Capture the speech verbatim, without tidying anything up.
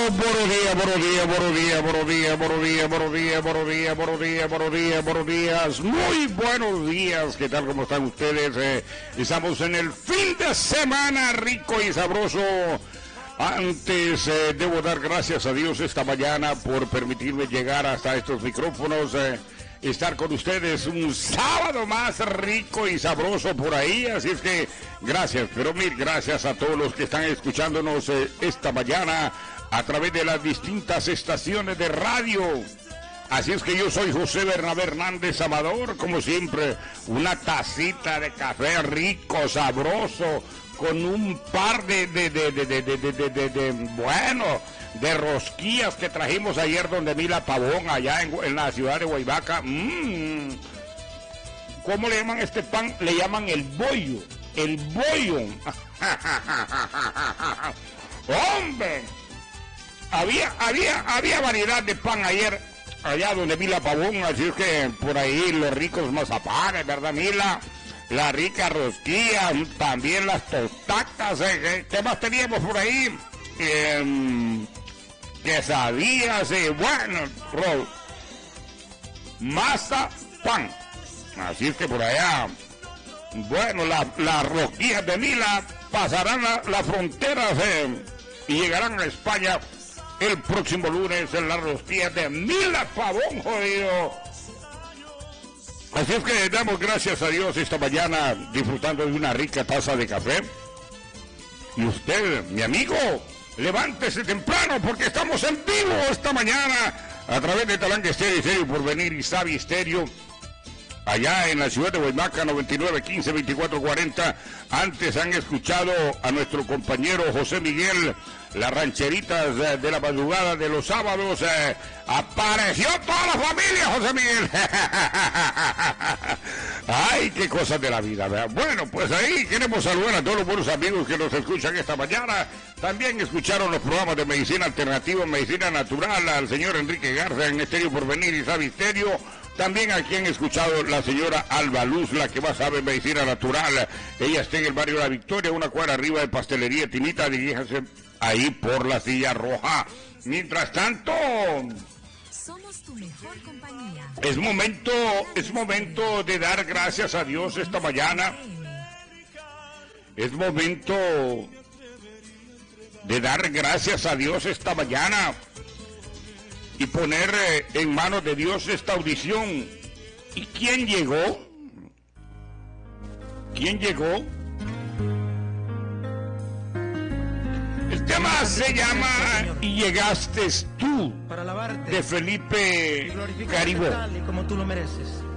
buenos días, buenos días, buenos días, buenos días, buenos días, buenos días, buenos días, buenos días, buenos días, buenos días, muy buenos días. ¿Qué tal? ¿Cómo están ustedes? Eh, estamos en el fin de semana rico y sabroso. Antes eh, debo dar gracias a Dios esta mañana por permitirme llegar hasta estos micrófonos, eh, estar con ustedes un sábado más rico y sabroso por ahí, así es que gracias, pero mil gracias a todos los que están escuchándonos eh, esta mañana a través de las distintas estaciones de radio. Así es que yo soy José Bernabé Hernández Amador, como siempre, una tacita de café rico, sabroso, con un par de, de, de, de, de, de, de, de, de, de bueno, de rosquillas que trajimos ayer donde Mila Pavón, allá en, en la ciudad de Guaybaca. Mmm. ¿Cómo le llaman este pan? Le llaman el bollo, el bollo. ¡Hombre! Había, había, había variedad de pan ayer, allá donde Mila Pavón, así es que por ahí los ricos mazapanes, ¿verdad, Mila? La rica rosquilla, también las tostacas, ¿eh? ¿Qué más teníamos por ahí? Eh, quesadillas, eh, bueno, roll, masa, pan. Así es que por allá, bueno, las la rosquillas de Mila pasarán la, las fronteras eh, y llegarán a España el próximo lunes en las rosquillas de Mila Pavón, jodido. Así es que damos gracias a Dios esta mañana disfrutando de una rica taza de café. Y usted, mi amigo, levántese temprano porque estamos en vivo esta mañana a través de Talanque Estéreo, Estéreo Porvenir y Sabi Estéreo. Allá en la ciudad de Guaymaca, noventa y nueve, quince, veinticuatro, cuarenta. Antes han escuchado a nuestro compañero José Miguel, las rancheritas de, de la madrugada de los sábados. Eh, apareció toda la familia, José Miguel. Ay, qué cosas de la vida, ¿verdad? Bueno, pues ahí queremos saludar a todos los buenos amigos que nos escuchan esta mañana. También escucharon los programas de medicina alternativa, medicina natural, al señor Enrique Garza en Estéreo Porvenir y Sabi Estéreo. También aquí han escuchado la señora Alba Luz, la que más sabe medicina natural. Ella está en el barrio La Victoria, una cuadra arriba de Pastelería Tinita. Diríjase ahí por la Silla Roja. Mientras tanto, somos tu mejor compañía. Es momento, es momento de dar gracias a Dios esta mañana. Es momento de dar gracias a Dios esta mañana y poner eh, en manos de Dios esta audición. ¿Y quién llegó? ¿Quién llegó? El tema se llama Y llegaste tú, para alabarte, de Felipe Caribó. tal y como tú lo mereces.